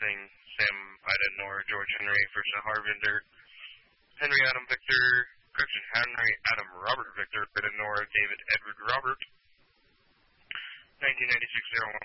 Racing, Sam Ida Nora, George Henry, Christian Harvinder, Henry Adam Robert Victor, Ida Nora, David Edward Robert, 1996-01